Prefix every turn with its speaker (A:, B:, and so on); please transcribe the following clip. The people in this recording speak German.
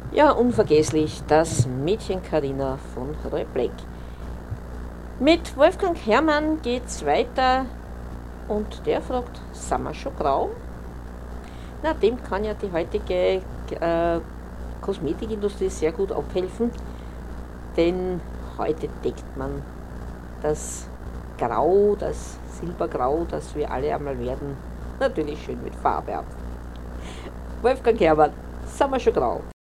A: Ja, unvergesslich, das Mädchen Karina von Roy Black. Mit Wolfgang Herrmann geht's weiter und der fragt, sind wir schon grau? Na, dem kann ja die heutige Kosmetikindustrie sehr gut abhelfen, denn heute deckt man das Grau, das Silbergrau, das wir alle einmal werden, natürlich schön mit Farbe ab. Wolfgang Herrmann, sind wir schon grau?